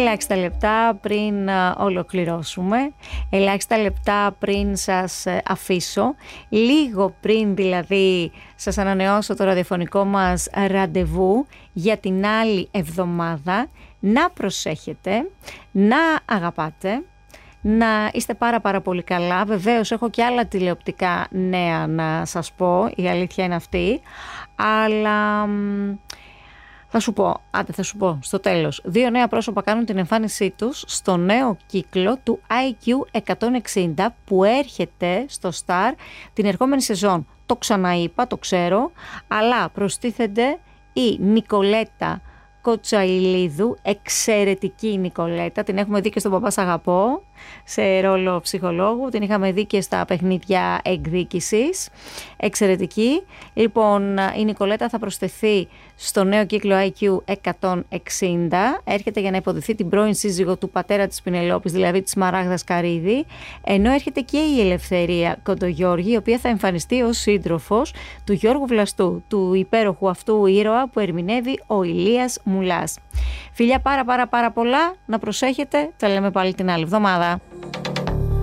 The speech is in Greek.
ελάχιστα λεπτά πριν ολοκληρώσουμε, ελάχιστα λεπτά πριν σας αφήσω, λίγο πριν δηλαδή σας ανανεώσω το ραδιοφωνικό μας ραντεβού για την άλλη εβδομάδα. Να προσέχετε, να αγαπάτε, να είστε πάρα πολύ καλά. Βεβαίως έχω και άλλα τηλεοπτικά νέα να σας πω, η αλήθεια είναι αυτή, αλλά θα σου πω στο τέλος. 2 νέα πρόσωπα κάνουν την εμφάνισή τους στο νέο κύκλο του IQ 160 που έρχεται στο Star την ερχόμενη σεζόν. Το ξαναείπα, το ξέρω, αλλά προστίθενται η Νικολέτα Κοτσαηλίδου, εξαιρετική η Νικολέτα, την έχουμε δει και στον Παπά Σ' Αγαπώ σε ρόλο ψυχολόγου, την είχαμε δει και στα παιχνίδια εκδίκησης, εξαιρετική. Λοιπόν, η Νικολέτα θα προσθεθεί στο νέο κύκλο IQ 160, έρχεται για να υποδηθεί την πρώην σύζυγο του πατέρα της Πινελόπης, δηλαδή της Μαράγδας Καρύδη, ενώ έρχεται και η Ελευθερία Κοντογιώργη, η οποία θα εμφανιστεί ως σύντροφος του Γιώργου Βλαστού, του υπέροχου αυτού ήρωα που ερμηνεύει ο Ηλίας Μουλάς. Φιλιά πάρα πολλά, να προσέχετε, τα λέμε πάλι την άλλη εβδομάδα.